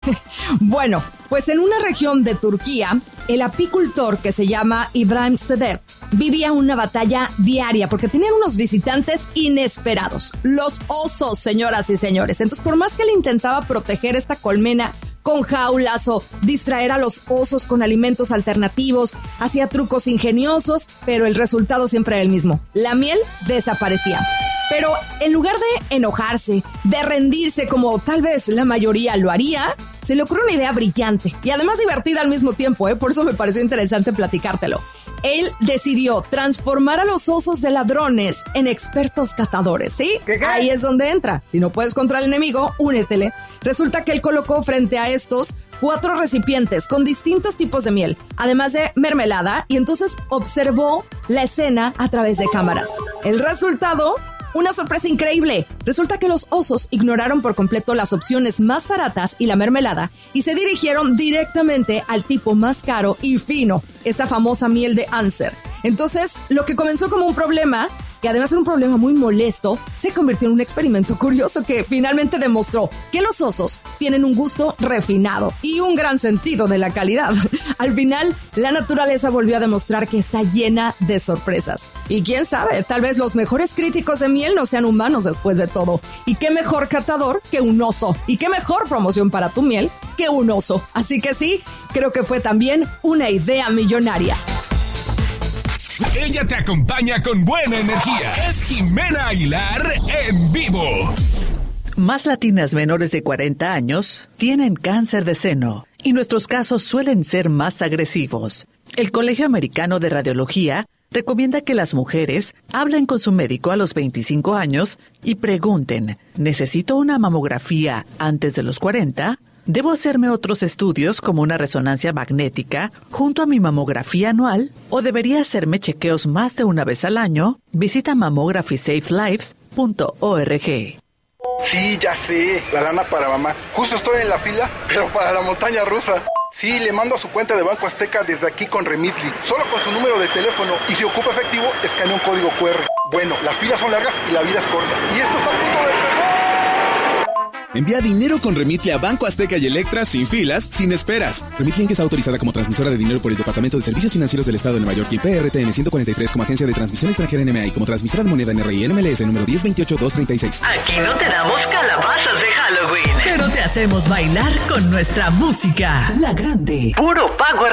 Bueno, pues en una región de Turquía, el apicultor que se llama Ibrahim Sedef vivía una batalla diaria porque tenían unos visitantes inesperados, los osos, señoras y señores. Entonces, por más que él intentaba proteger esta colmena con jaulas o distraer a los osos con alimentos alternativos, hacía trucos ingeniosos, pero el resultado siempre era el mismo. La miel desaparecía. Pero en lugar de enojarse, de rendirse como tal vez la mayoría lo haría, se le ocurrió una idea brillante y además divertida al mismo tiempo, por eso me pareció interesante platicártelo. Él decidió transformar a los osos de ladrones en expertos catadores, ¿sí? ¿Qué? Ahí es donde entra. Si no puedes contra el enemigo, únetele. Resulta que él colocó frente a estos 4 recipientes con distintos tipos de miel, además de mermelada, y entonces observó la escena a través de cámaras. El resultado: una sorpresa increíble. Resulta que los osos ignoraron por completo las opciones más baratas y la mermelada y se dirigieron directamente al tipo más caro y fino, esta famosa miel de Anser. Entonces, lo que comenzó como un problema, que además era un problema muy molesto, se convirtió en un experimento curioso que finalmente demostró que los osos tienen un gusto refinado y un gran sentido de la calidad. Al final, la naturaleza volvió a demostrar que está llena de sorpresas. Y quién sabe, tal vez los mejores críticos de miel no sean humanos después de todo. Y qué mejor catador que un oso. Y qué mejor promoción para tu miel que un oso. Así que sí, creo que fue también una idea millonaria. Ella te acompaña con buena energía. Es Jimena Aguilar en vivo. Más latinas menores de 40 años tienen cáncer de seno y nuestros casos suelen ser más agresivos. El Colegio Americano de Radiología recomienda que las mujeres hablen con su médico a los 25 años y pregunten: ¿necesito una mamografía antes de los 40? ¿Debo hacerme otros estudios como una resonancia magnética junto a mi mamografía anual? ¿O debería hacerme chequeos más de una vez al año? Visita mammographysafelifes.org. Sí, ya sé, la lana para mamá. Justo estoy en la fila, pero para la montaña rusa. Sí, le mando a su cuenta de Banco Azteca desde aquí con Remitly, solo con su número de teléfono, y si ocupa efectivo, escanea un código QR. Bueno, las filas son largas y la vida es corta. Y esto está a punto de empezar. Envía dinero con Remitly a Banco Azteca y Electra sin filas, sin esperas. Remitly, que está autorizada como transmisora de dinero por el Departamento de Servicios Financieros del Estado de Nueva York y PRTN 143 como agencia de transmisión extranjera NMA y como transmisora de moneda NRI NMLS número 1028236. Aquí no te damos calabazas de Halloween, pero te hacemos bailar con nuestra música. La Grande. Puro Power